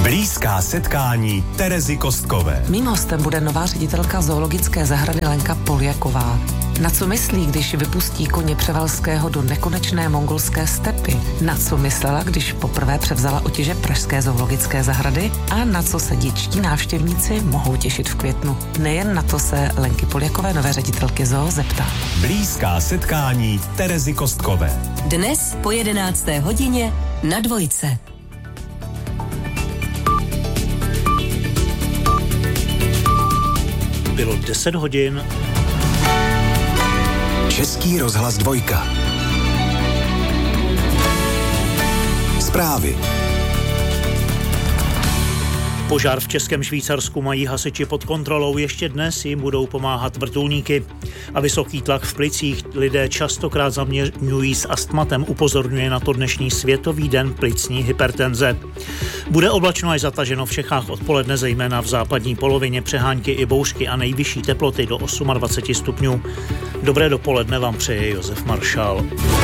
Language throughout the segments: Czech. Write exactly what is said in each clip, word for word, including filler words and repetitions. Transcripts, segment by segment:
Blízká setkání Terezy Kostkové. Mým hostem bude nová ředitelka zoologické zahrady Lenka Poljaková. Na co myslí, když vypustí koně Převalského do nekonečné mongolské stepy? Na co myslela, když poprvé převzala otěže pražské zoologické zahrady? A na co se dětští návštěvníci mohou těšit v květnu? Nejen na to se Lenky Poljakové, nové ředitelky zoo, zeptá. Blízká setkání Terezy Kostkové. Dnes po jedenácté hodině na Dvojce. Bylo deset hodin. Český rozhlas dvojka. Zprávy. Požár v Českém Švýcarsku mají hasiči pod kontrolou. Ještě dnes jim budou pomáhat vrtulníky. A vysoký tlak v plicích lidé častokrát zaměňují s astmatem. Upozorňuje na to dnešní Světový den plicní hypertenze. Bude oblačno až zataženo v Čechách odpoledne, zejména v západní polovině, přehánky i bouřky a nejvyšší teploty do dvacet osm stupňů. Dobré dopoledne vám přeje Josef Maršál.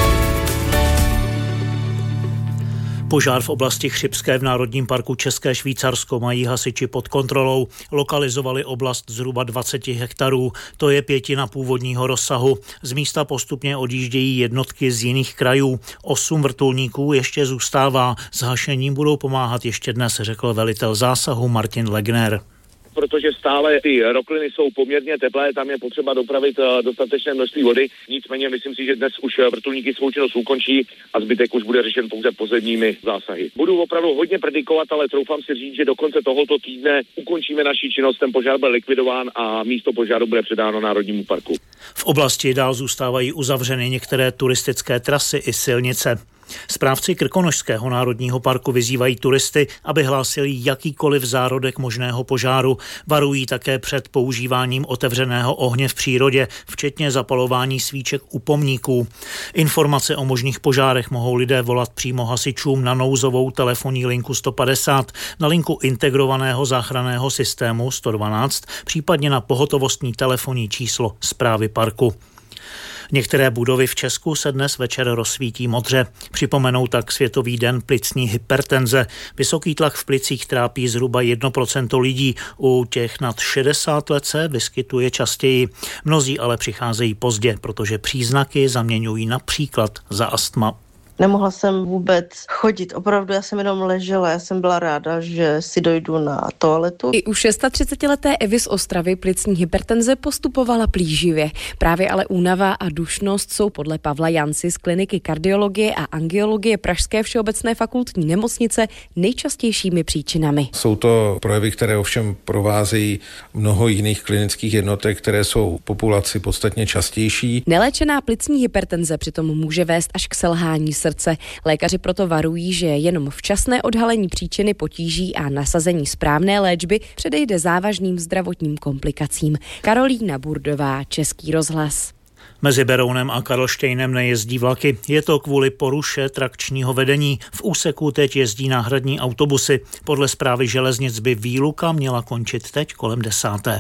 Požár v oblasti Chřibské v Národním parku České Švýcarsko mají hasiči pod kontrolou. Lokalizovali oblast zhruba dvacet hektarů, to je pětina původního rozsahu. Z místa postupně odjíždějí jednotky z jiných krajů. Osm vrtulníků ještě zůstává. S hašením budou pomáhat ještě dnes, řekl velitel zásahu Martin Legner. Protože stále ty rokliny jsou poměrně teplé, tam je potřeba dopravit dostatečné množství vody. Nicméně myslím si, že dnes už vrtulníky svou činnost ukončí a zbytek už bude řešen pouze pozemními zásahy. Budu opravdu hodně predikovat, ale troufám si říct, že do konce tohoto týdne ukončíme naši činnost, ten požár byl likvidován a místo požáru bude předáno Národnímu parku. V oblasti dál zůstávají uzavřeny některé turistické trasy i silnice. Správci Krkonošského národního parku vyzývají turisty, aby hlásili jakýkoliv zárodek možného požáru. Varují také před používáním otevřeného ohně v přírodě, včetně zapalování svíček u pomníků. Informace o možných požárech mohou lidé volat přímo hasičům na nouzovou telefonní linku sto padesát, na linku integrovaného záchranného systému sto dvanáct, případně na pohotovostní telefonní číslo správy parku. Některé budovy v Česku se dnes večer rozsvítí modře. Připomenou tak Světový den plicní hypertenze. Vysoký tlak v plicích trápí zhruba jedno procento lidí. U těch nad šedesát let se vyskytuje častěji. Mnozí ale přicházejí pozdě, protože příznaky zaměňují například za astma. Nemohla jsem vůbec chodit, opravdu já jsem jenom ležela, já jsem byla ráda, že si dojdu na toaletu. I u třicetišestileté Evy z Ostravy plicní hypertenze postupovala plíživě. Právě ale únava a dušnost jsou podle Pavla Janci z kliniky kardiologie a angiologie Pražské všeobecné fakultní nemocnice nejčastějšími příčinami. Jsou to projevy, které ovšem provázejí mnoho jiných klinických jednotek, které jsou v populaci podstatně častější. Neléčená plicní hypertenze přitom může vést až k selhání srdce. Lékaři proto varují, že jenom včasné odhalení příčiny potíží a nasazení správné léčby předejde závažným zdravotním komplikacím. Karolína Burdová, Český rozhlas. Mezi Berounem a Karlštejnem nejezdí vlaky. Je to kvůli poruše trakčního vedení. V úseku teď jezdí náhradní autobusy. Podle správy železnic by výluka měla končit teď kolem desáté.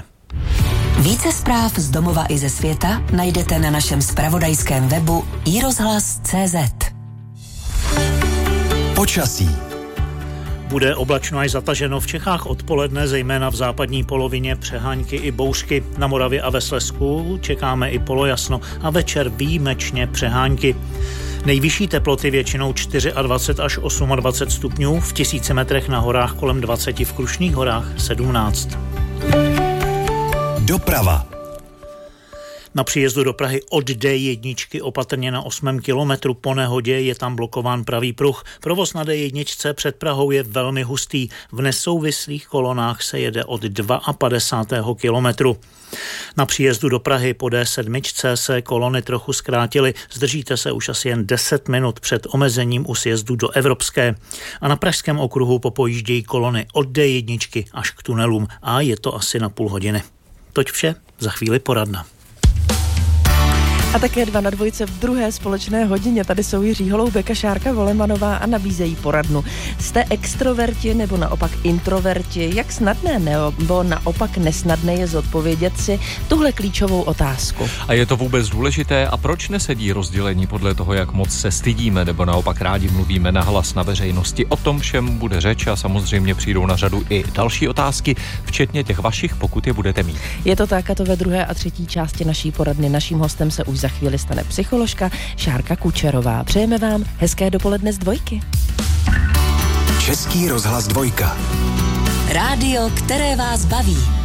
Více zpráv z domova i ze světa najdete na našem zpravodajském webu i rozhlas tečka cé zet. Počasí. Bude oblačno až zataženo v Čechách odpoledne, zejména v západní polovině, přehánky i bouřky. Na Moravě a ve Slezsku čekáme i polojasno a večer výjimečně přehánky. Nejvyšší teploty většinou dvacet čtyři až dvacet osm stupňů, v tisíci metrech na horách kolem dvacet, v Krušných horách sedmnáct. Doprava. Na příjezdu do Prahy od dé jedna opatrně na osmém kilometru po nehodě je tam blokován pravý pruh. Provoz na dé jedna před Prahou je velmi hustý. V nesouvislých kolonách se jede od padesátého druhého kilometru. Na příjezdu do Prahy po dé sedm se kolony trochu zkrátily. Zdržíte se už asi jen deset minut před omezením u sjezdu do Evropské. A na pražském okruhu popojíždějí kolony od dé jedna až k tunelům a je to asi na půl hodiny. Toť vše, za chvíli poradna. A také dva na dvojce v druhé společné hodině. Tady jsou Jiří Holoubek a Šárka Volemanová a nabízejí poradnu. Jste extroverti nebo naopak introverti? Jak snadné nebo naopak nesnadné je zodpovědět si tuhle klíčovou otázku? A je to vůbec důležité a proč nesedí rozdělení podle toho, jak moc se stydíme nebo naopak rádi mluvíme nahlas na veřejnosti? O tom všem bude řeč a samozřejmě přijdou na řadu i další otázky, včetně těch vašich, pokud je budete mít. Je to tak, a to ve druhé a třetí části naší poradny. Naším hostem se už za chvíli stane psycholožka Šárka Kučerová. Přejeme vám hezké dopoledne z dvojky. Český rozhlas dvojka. Rádio, které vás baví.